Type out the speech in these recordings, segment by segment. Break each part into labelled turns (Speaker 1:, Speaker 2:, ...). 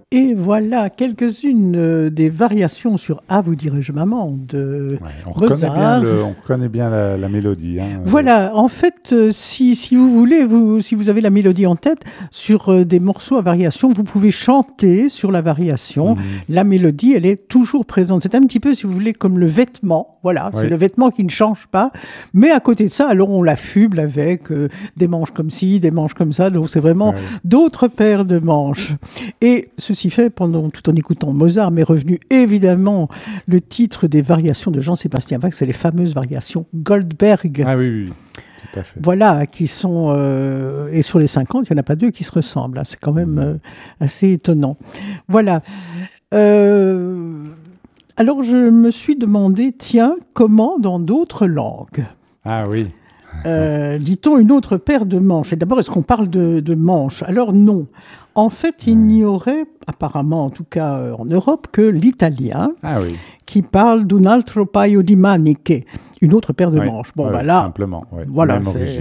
Speaker 1: Et voilà quelques-unes des variations sur « Ah, vous dirais-je maman » de Mozart.
Speaker 2: On reconnaît bien la mélodie. Hein.
Speaker 1: Voilà, en fait, si vous voulez, si vous avez la mélodie en tête, sur des morceaux à variation, vous pouvez chanter sur la variation. La mélodie, elle est toujours présente. C'est un petit peu, si vous voulez, comme le vêtement. Voilà, c'est le vêtement qui ne change pas. Mais à côté de ça, alors on l'affuble avec des manches comme ci, des manches comme ça. Donc c'est vraiment d'autres paires de manches. Et ceci fait, tout en écoutant Mozart, m'est revenu évidemment le titre des variations de Jean-Sébastien Bach, c'est les fameuses variations Goldberg.
Speaker 2: Ah oui, tout à fait.
Speaker 1: Voilà, qui sont... et sur les 50, il n'y en a pas deux qui se ressemblent. Hein, c'est quand même assez étonnant. Voilà. Alors, je me suis demandé, tiens, comment dans d'autres langues dit-on une autre paire de manches? Et d'abord, est-ce qu'on parle de manches? Alors non. En fait, il n'y aurait, apparemment, en tout cas en Europe, que l'italien qui parle d'un altro paio di maniche, une autre paire de manches. Bon, là,
Speaker 2: simplement.
Speaker 1: Voilà,
Speaker 2: même origine.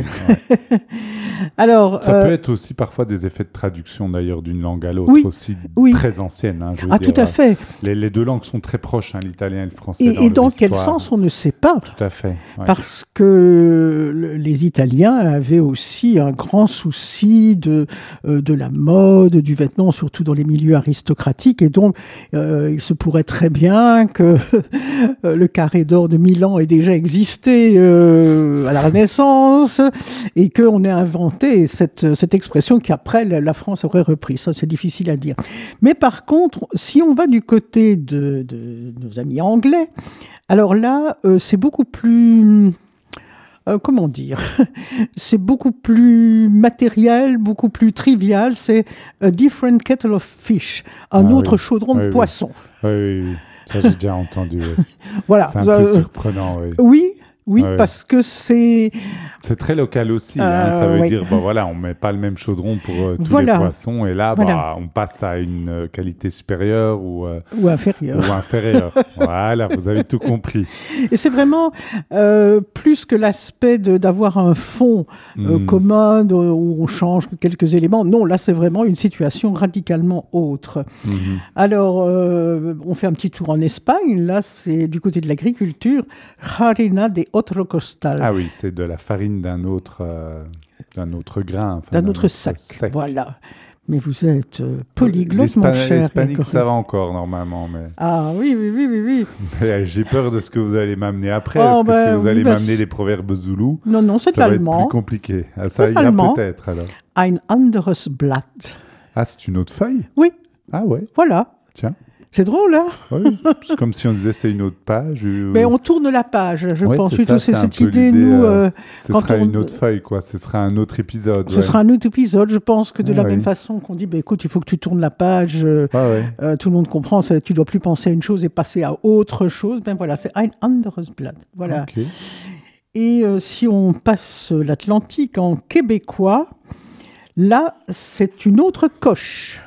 Speaker 1: Alors,
Speaker 2: ça peut être aussi parfois des effets de traduction d'ailleurs d'une langue à l'autre, aussi très ancienne. Hein,
Speaker 1: tout à fait.
Speaker 2: Les deux langues sont très proches, hein, l'italien et le français.
Speaker 1: Et dans quel sens on ne sait pas.
Speaker 2: Tout à fait. Ouais.
Speaker 1: Parce que les Italiens avaient aussi un grand souci de la mode, du vêtement, surtout dans les milieux aristocratiques. Et donc, il se pourrait très bien que le carré d'or de Milan ait déjà existé à la Renaissance et qu'on ait inventé cette expression qu'après la France aurait repris. Ça, c'est difficile à dire. Mais par contre, si on va du côté de nos amis anglais, alors là, c'est beaucoup plus... comment dire? C'est beaucoup plus matériel, beaucoup plus trivial. C'est a different kettle of fish, un autre chaudron de poisson.
Speaker 2: Oui. Ça, j'ai déjà entendu.
Speaker 1: Voilà.
Speaker 2: C'est un peu surprenant. Oui,
Speaker 1: parce que c'est...
Speaker 2: C'est très local aussi. Ça veut dire, on ne met pas le même chaudron pour tous les poissons. Et là, on passe à une qualité supérieure ou inférieure. Voilà, vous avez tout compris.
Speaker 1: Et c'est vraiment plus que l'aspect d'avoir un fond commun où on change quelques éléments. Non, là, c'est vraiment une situation radicalement autre. Alors, on fait un petit tour en Espagne. Là, c'est du côté de l'agriculture. Harina de otro costal.
Speaker 2: Ah oui, c'est de la farine d'un autre grain.
Speaker 1: D'un autre sac. Voilà. Mais vous êtes polyglotte, mon cher.
Speaker 2: L'hispanique, ça va encore, normalement. Mais...
Speaker 1: Ah oui.
Speaker 2: Mais j'ai peur de ce que vous allez m'amener après. Parce que si vous allez m'amener des proverbes zoulous,
Speaker 1: non, c'est
Speaker 2: ça
Speaker 1: l'allemand.
Speaker 2: va être plus compliqué. Ça ira peut-être, alors.
Speaker 1: Ein anderes Blatt.
Speaker 2: Ah, c'est une autre feuille?
Speaker 1: Oui.
Speaker 2: Ah ouais.
Speaker 1: Voilà.
Speaker 2: Tiens.
Speaker 1: C'est drôle, hein?
Speaker 2: Oui, c'est comme si on disait c'est une autre page.
Speaker 1: Mais on tourne la page, je pense.
Speaker 2: C'est
Speaker 1: cette idée, nous...
Speaker 2: ce sera une autre feuille, quoi. Ce sera un autre épisode.
Speaker 1: Ce sera un autre épisode. Je pense que de la même façon qu'on dit, écoute, il faut que tu tournes la page. Tout le monde comprend. Tu ne dois plus penser à une chose et passer à autre chose. Ben voilà, c'est ein anderes Blatt. Voilà. Okay. Et si on passe l'Atlantique en québécois, là, c'est une autre coche.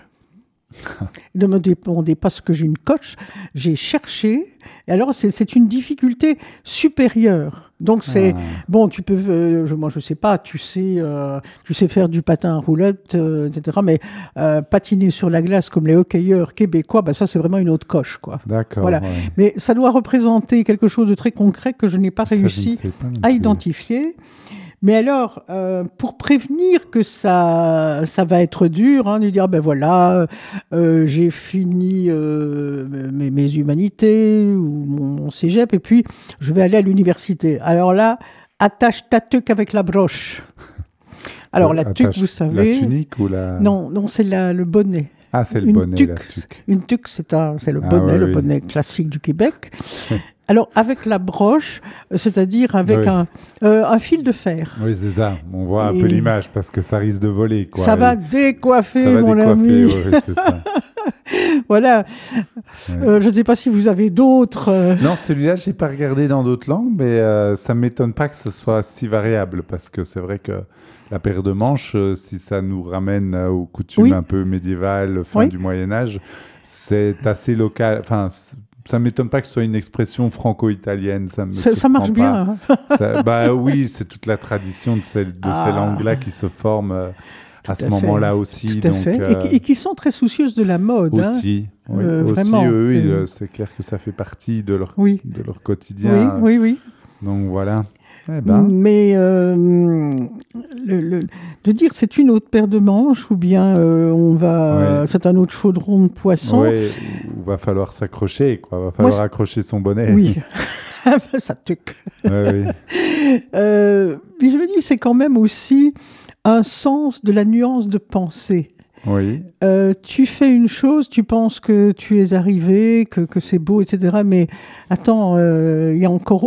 Speaker 1: Ne me demandez pas ce que j'ai une coche, j'ai cherché, et alors c'est une difficulté supérieure. Donc c'est, bon, tu peux, moi je sais pas, tu sais faire du patin à roulettes, etc., mais patiner sur la glace comme les hockeyeurs québécois, ça c'est vraiment une autre coche, quoi.
Speaker 2: D'accord.
Speaker 1: Voilà. Ouais. Mais ça doit représenter quelque chose de très concret que je n'ai pas réussi à identifier. Mais alors, pour prévenir que ça va être dur, de dire, j'ai fini mes humanités ou mon cégep, et puis je vais aller à l'université. Alors là, attache ta tuque avec la broche. Alors la tuque, vous savez...
Speaker 2: La tunique ou la...
Speaker 1: Non, c'est le bonnet.
Speaker 2: Ah, c'est le bonnet, la tuque.
Speaker 1: Une tuque, c'est le bonnet, le bonnet classique du Québec. Alors, avec la broche, c'est-à-dire avec un fil de fer.
Speaker 2: Oui, c'est ça. On voit un peu l'image parce que ça risque de voler, quoi.
Speaker 1: Ça va décoiffer, mon ami.
Speaker 2: Oui, c'est ça.
Speaker 1: Voilà. Ouais. Je ne sais pas si vous avez d'autres...
Speaker 2: Non, celui-là, je n'ai pas regardé dans d'autres langues, mais ça ne m'étonne pas que ce soit si variable parce que c'est vrai que la paire de manches, si ça nous ramène aux coutumes un peu médiévales, fin du Moyen-Âge, c'est assez local. Enfin, ça ne m'étonne pas que ce soit une expression franco-italienne.
Speaker 1: Ça marche bien.
Speaker 2: Oui, c'est toute la tradition de ces langues-là qui se forment à ce moment-là aussi.
Speaker 1: Tout à fait. Et qui sont très soucieuses de la mode.
Speaker 2: Aussi, oui,
Speaker 1: vraiment.
Speaker 2: Eux, c'est clair que ça fait partie de leur quotidien.
Speaker 1: Oui.
Speaker 2: Donc voilà.
Speaker 1: Mais de dire c'est une autre paire de manches ou bien c'est un autre chaudron de poisson.
Speaker 2: Oui, il va falloir s'accrocher, quoi. Il va falloir accrocher son bonnet.
Speaker 1: Oui, ça te...
Speaker 2: Oui.
Speaker 1: Puis je me dis, c'est quand même aussi un sens de la nuance de pensée.
Speaker 2: Oui.
Speaker 1: Tu fais une chose, tu penses que tu es arrivé, que c'est beau, etc. Mais attends, il y a encore